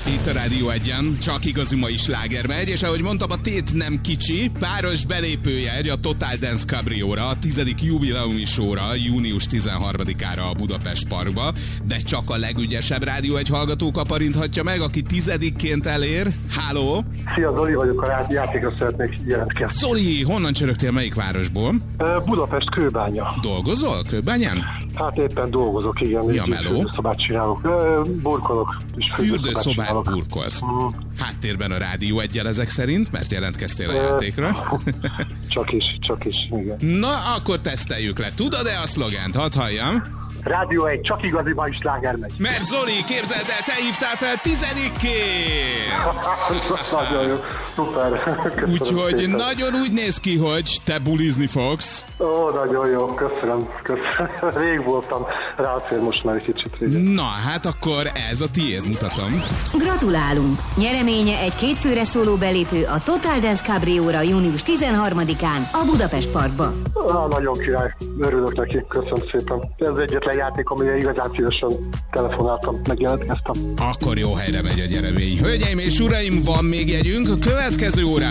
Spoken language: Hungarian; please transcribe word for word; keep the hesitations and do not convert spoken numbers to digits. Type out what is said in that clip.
Itt a Rádió Egyen csak igazi mai sláger megy, és ahogy mondtam, a tét nem kicsi, páros belépőjegy a Total Dance Cabrióra, a tizedik jubileumi showra, június tizenharmadikára a Budapest Parkba, de csak a legügyesebb Rádió Egy hallgató kaparinthatja meg, aki tizedikként elér. Háló! Szia, Zoli vagyok, a játékra szeretnék jelentkezni. Zoli, honnan csörögtél, melyik városból? Budapest, Kőbánya. Dolgozol Kőbányán? Hát éppen dolgozok, igen. Mi a meló? Fürdőszobát csinálok. Burkolok. Fürdőszobát burkolsz. Mm. Háttérben a Rádió Eggyel ezek szerint, mert jelentkeztél a játékra. Csak is, csak is, igen. Na, akkor teszteljük le. Tudod-e a szlogent? Hadd halljam. Rádió Egy, csak igazi mai sláger megy. Mert Zoli, képzeld el, te hívtál fel tizedikként! Nagyon jó, szuper. Úgyhogy szépen. nagyon úgy néz ki, hogy te bulizni fogsz. Ó, nagyon jó, köszönöm, köszönöm. Rég voltam, ráfér most már egy kicsit régen. Na, hát akkor ez a tiéd, mutatom. Gratulálunk! Nyereménye egy kétfőre szóló belépő a Total Dance Cabrióra június tizenharmadikán a Budapest Parkba. Ah, nagyon király, örülök neki, köszönöm szépen. Ez egyetlen játék, amire igazán szívesen telefonáltam, megjelentkeztem. Akkor jó helyre megy a nyeremény. Hölgyeim és uraim, van még jegyünk, a következő órában